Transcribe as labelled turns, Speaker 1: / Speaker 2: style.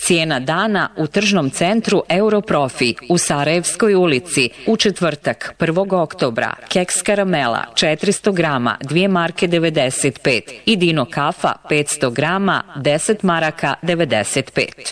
Speaker 1: Cijena dana u tržnom centru Europrofi u Sarajevskoj ulici u četvrtak 1. oktobra. Keks karamela 400 grama 2 marke 95 i Dino kafa 500 grama 10 maraka 95.